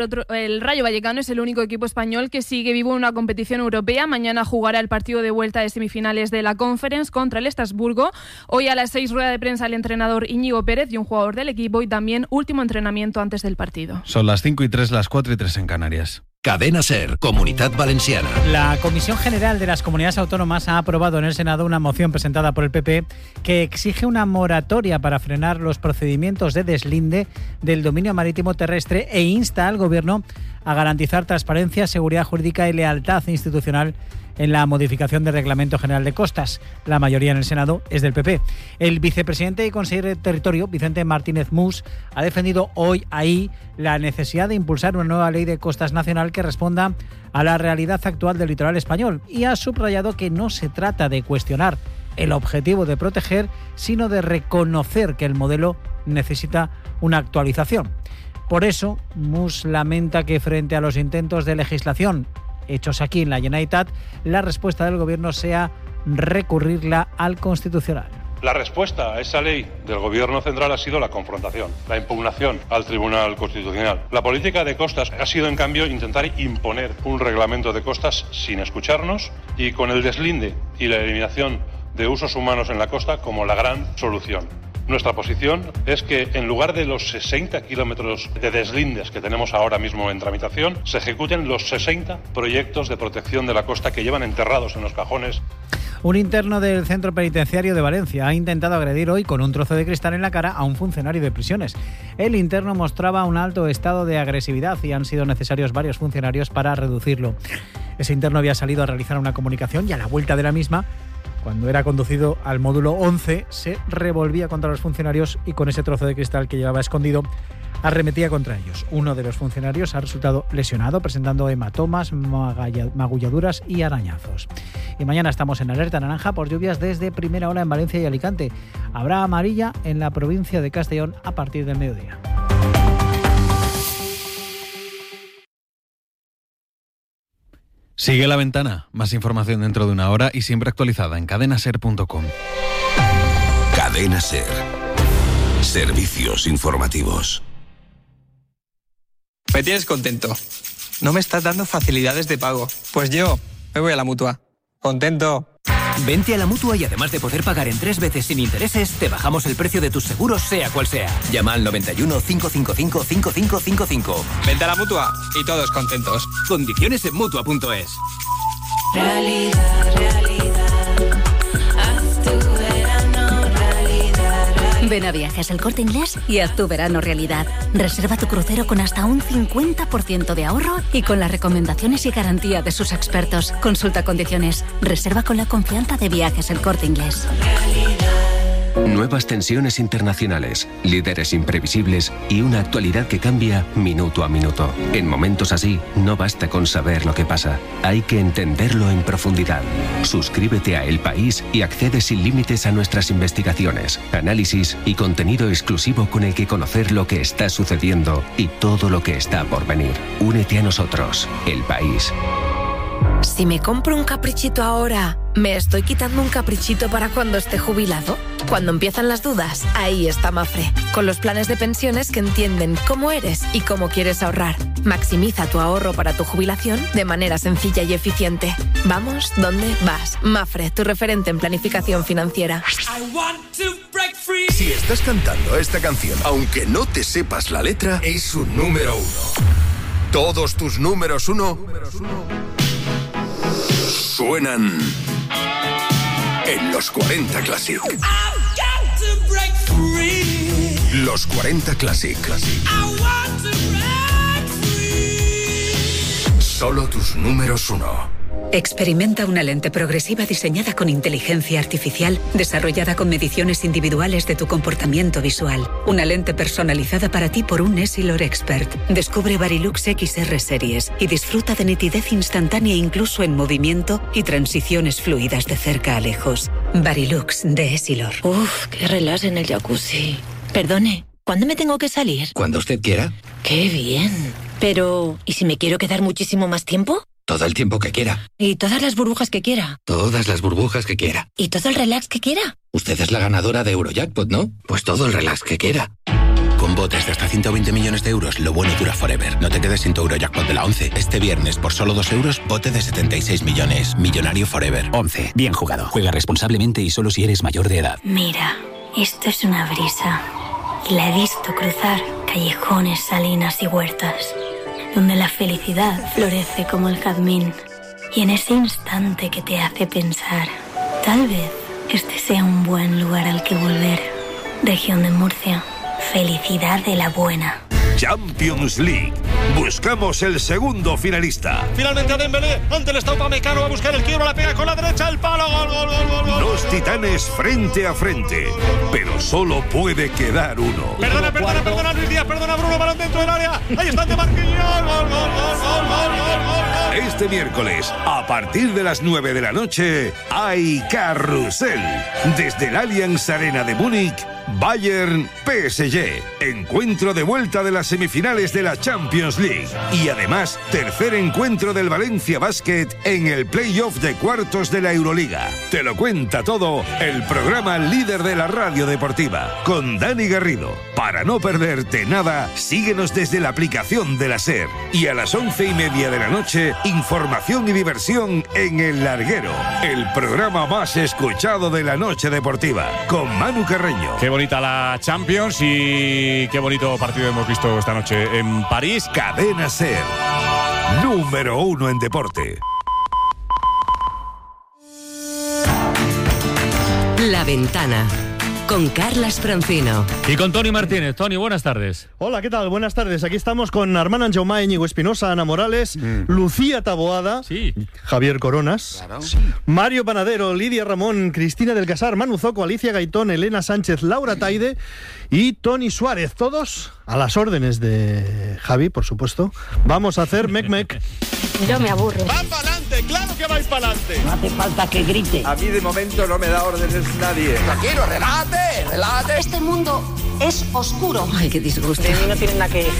El Rayo Vallecano es el único equipo español que sigue vivo en una competición europea. Mañana jugará el partido de vuelta de semifinales de la Conference contra el Estrasburgo. Hoy a las 6 rueda de prensa el entrenador Íñigo Pérez y un jugador del equipo, y también último entrenamiento antes del partido. Son las 5:03, las 4:03 en Canarias. Cadena SER, Comunidad Valenciana. La Comisión General de las Comunidades Autónomas ha aprobado en el Senado una moción presentada por el PP que exige una moratoria para frenar los procedimientos de deslinde del dominio marítimo terrestre e insta al Gobierno a garantizar transparencia, seguridad jurídica y lealtad institucional en la modificación del Reglamento General de Costas. La mayoría en el Senado es del PP. El vicepresidente y consejero de Territorio, Vicente Martínez Mus, ha defendido hoy ahí la necesidad de impulsar una nueva ley de costas nacional que responda a la realidad actual del litoral español, y ha subrayado que no se trata de cuestionar el objetivo de proteger, sino de reconocer que el modelo necesita una actualización. Por eso, Mus lamenta que frente a los intentos de legislación hechos aquí en la Generalitat, la respuesta del Gobierno sea recurrirla al Constitucional. La respuesta a esa ley del Gobierno central ha sido la confrontación, la impugnación al Tribunal Constitucional. La política de costas ha sido, en cambio, intentar imponer un reglamento de costas sin escucharnos y con el deslinde y la eliminación de usos humanos en la costa como la gran solución. Nuestra posición es que en lugar de los 60 kilómetros de deslindes que tenemos ahora mismo en tramitación, se ejecuten los 60 proyectos de protección de la costa que llevan enterrados en los cajones. Un interno del Centro Penitenciario de Valencia ha intentado agredir hoy con un trozo de cristal en la cara a un funcionario de prisiones. El interno mostraba un alto estado de agresividad y han sido necesarios varios funcionarios para reducirlo. Ese interno había salido a realizar una comunicación y a la vuelta de la misma, cuando era conducido al módulo 11, se revolvía contra los funcionarios y con ese trozo de cristal que llevaba escondido arremetía contra ellos. Uno de los funcionarios ha resultado lesionado, presentando hematomas, magulladuras y arañazos. Y mañana estamos en alerta naranja por lluvias desde primera hora en Valencia y Alicante. Habrá amarilla en la provincia de Castellón a partir del mediodía. Sigue La Ventana. Más información dentro de una hora y siempre actualizada en cadenaser.com. Cadena SER. Servicios informativos. Me tienes contento. No me estás dando facilidades de pago. Pues yo me voy a la Mutua. Contento. Vente a la Mutua y además de poder pagar en 3 veces sin intereses, te bajamos el precio de tus seguros, sea cual sea. Llama al 91 555 5555. Vente a la Mutua y todos contentos. Condiciones en Mutua.es. Realidad, realidad. Haz tu verano realidad. Ven a Viajes El Corte Inglés y haz tu verano realidad. Reserva tu crucero con hasta un 50% de ahorro y con las recomendaciones y garantía de sus expertos. Consulta condiciones. Reserva con la confianza de Viajes El Corte Inglés. Nuevas tensiones internacionales, líderes imprevisibles y una actualidad que cambia minuto a minuto. En momentos así, no basta con saber lo que pasa, hay que entenderlo en profundidad. Suscríbete a El País y accede sin límites a nuestras investigaciones, análisis y contenido exclusivo con el que conocer lo que está sucediendo y todo lo que está por venir. Únete a nosotros, El País. Si me compro un caprichito ahora, ¿me estoy quitando un caprichito para cuando esté jubilado? Cuando empiezan las dudas, ahí está Mafre, con los planes de pensiones que entienden cómo eres y cómo quieres ahorrar. Maximiza tu ahorro para tu jubilación de manera sencilla y eficiente. Vamos, ¿dónde vas? Mafre, tu referente en planificación financiera. Si estás cantando esta canción, aunque no te sepas la letra, es un número 1. Todos tus números 1 suenan en los 40 Classic. Los 40 Classic. Solo tus números 1. Experimenta una lente progresiva diseñada con inteligencia artificial, desarrollada con mediciones individuales de tu comportamiento visual. Una lente personalizada para ti por un Essilor Expert. Descubre Varilux XR Series y disfruta de nitidez instantánea incluso en movimiento y transiciones fluidas de cerca a lejos. Varilux de Essilor. Uf, qué relax en el jacuzzi. Perdone, ¿cuándo me tengo que salir? Cuando usted quiera. ¡Qué bien! Pero, ¿y si me quiero quedar muchísimo más tiempo? Todo el tiempo que quiera. ¿Y todas las burbujas que quiera? Todas las burbujas que quiera. ¿Y todo el relax que quiera? Usted es la ganadora de Eurojackpot, ¿no? Pues todo el relax que quiera. Con Con botes de hasta 120 millones de euros, lo bueno dura forever. No te quedes sin tu Eurojackpot de la 11. Este viernes, por solo 2 euros, bote de 76 millones. Millonario forever. 11. Bien jugado. Juega responsablemente y solo si eres mayor de edad. Mira, esto es una brisa. Y la he visto cruzar callejones, salinas y huertas, donde la felicidad florece como el jazmín. Y en ese instante que te hace pensar, tal vez este sea un buen lugar al que volver. Región de Murcia. Felicidad de la buena. Champions League. Buscamos el segundo finalista. Finalmente a Dembélé, ante el está Upamecano a buscar el quiebro, la pega con la derecha, el palo, gol. Los titanes frente a frente, pero solo puede quedar uno. Perdona Luis Díaz, perdona Bruno, balón dentro del área. Ahí está de Marquinhos, gol. Este miércoles, a partir de las 9 de la noche, hay carrusel. Desde el Allianz Arena de Múnich, Bayern PSG. Encuentro de vuelta de las semifinales de la Champions League. Y además, tercer encuentro del Valencia Basket en el playoff de cuartos de la Euroliga. Te lo cuenta todo el programa líder de la radio deportiva, con Dani Garrido. Para no perderte nada, síguenos desde la aplicación de la SER. Y a las 11:30 de la noche, información y diversión en El Larguero, el programa más escuchado de la noche deportiva, con Manu Carreño. Qué bonita la Champions y qué bonito partido hemos visto esta noche en París. Cadena SER, número 1 en deporte. La Ventana, con Carlas Francino. Y con Toni Martínez. Toni, buenas tardes. Hola, ¿qué tal? Buenas tardes. Aquí estamos con Armand Anjaumá, Íñigo Espinosa, Ana Morales, Lucía Taboada, Javier Coronas, Mario Panadero, Lidia Ramón, Cristina del Casar, Manu Zoco, Alicia Gaitón, Elena Sánchez, Laura Taide y Toni Suárez. Todos a las órdenes de Javi, por supuesto. Vamos a hacer mec-mec. Yo me aburro. ¡Va para adelante! ¡Claro que vais para adelante! No hace falta que grite. A mí de momento no me da órdenes nadie. Tranquilo, relájate. Este mundo es oscuro. Ay, qué disgusto. De mí no tienen nada que decir.